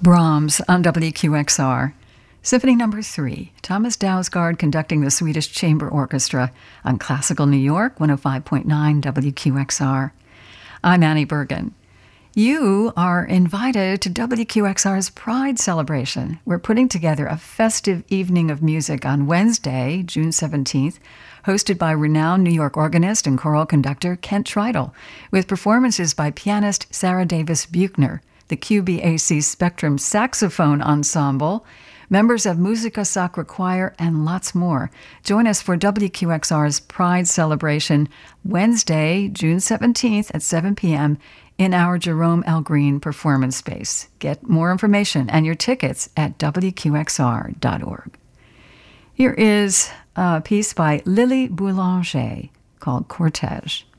Brahms on WQXR. Symphony No. 3, Thomas Dausgaard conducting the Swedish Chamber Orchestra on Classical New York, 105.9 WQXR. I'm Annie Bergen. You are invited to WQXR's Pride Celebration. We're putting together a festive evening of music on Wednesday, June 17th, hosted by renowned New York organist and choral conductor Kent Treidel, with performances by pianist Sarah Davis Buchner, the QBAC Spectrum Saxophone Ensemble, members of Musica Sacra Choir, and lots more. Join us for WQXR's Pride Celebration Wednesday, June 17th at 7 p.m. in our Jerome L. Green performance space. Get more information and your tickets at WQXR.org. Here is a piece by Lily Boulanger called Cortège.